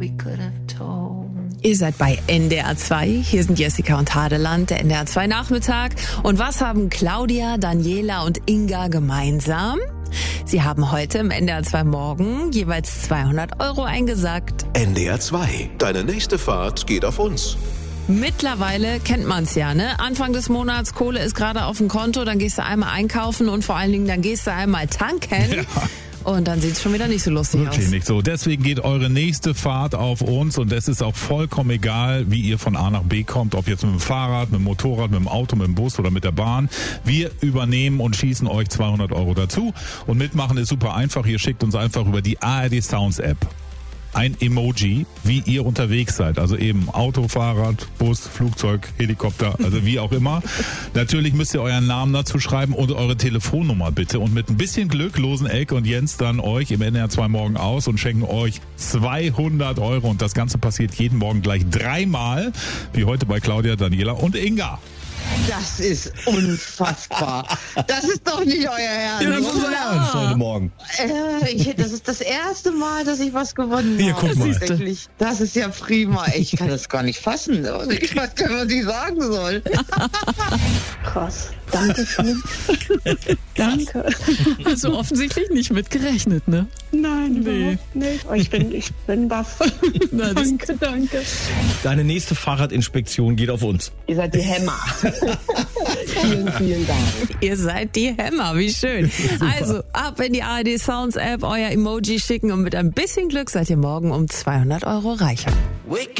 Ihr seid bei NDR 2, hier sind Jessica und Hadeland, der NDR 2 Nachmittag. Und was haben Claudia, Daniela und Inga gemeinsam? Sie haben heute im NDR 2 Morgen jeweils 200 € eingesackt. NDR 2, deine nächste Fahrt geht auf uns. Mittlerweile kennt man's ja, ne? Anfang des Monats, Kohle ist gerade auf dem Konto, dann gehst du einmal einkaufen und vor allen Dingen dann gehst du einmal tanken. Ja. Und dann sieht's schon wieder nicht so lustig aus. Wirklich nicht so. Deswegen geht eure nächste Fahrt auf uns und es ist auch vollkommen egal, wie ihr von A nach B kommt, ob jetzt mit dem Fahrrad, mit dem Motorrad, mit dem Auto, mit dem Bus oder mit der Bahn. Wir übernehmen und schießen euch 200 € dazu. Und mitmachen ist super einfach. Ihr schickt uns einfach über die ARD Sounds App ein Emoji, wie ihr unterwegs seid. Also eben Auto, Fahrrad, Bus, Flugzeug, Helikopter, also wie auch immer. Natürlich müsst ihr euren Namen dazu schreiben und eure Telefonnummer bitte. Und mit ein bisschen Glück losen Elke und Jens dann euch im NDR 2 morgen aus und schenken euch 200 €. Und das Ganze passiert jeden Morgen gleich 3-mal, wie heute bei Claudia, Daniela und Inga. Das ist unfassbar. Das ist doch nicht euer Ernst. Ja, das ist unser Ernst heute Morgen. Das ist das erste Mal, dass ich was gewonnen Hier, habe. guck mal. Tatsächlich. Das ist ja prima. Ich kann das gar nicht fassen. Ich weiß gar nicht, was ich sagen soll. Krass. Dankeschön. Danke. Hast du offensichtlich nicht mitgerechnet, ne? Nein, überhaupt nicht. Ich bin baff. Danke. Deine nächste Fahrradinspektion geht auf uns. Ihr seid die Hämmer. Vielen Dank. Ihr seid die Hämmer, wie schön. Also, ab in die ARD Sounds App, euer Emoji schicken und mit ein bisschen Glück seid ihr morgen um 200 € reicher.